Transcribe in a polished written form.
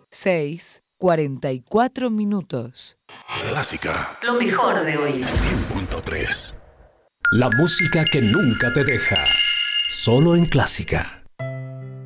6:44 minutos. Clásica. Lo mejor de hoy. 100.3. La música que nunca te deja. Solo en Clásica.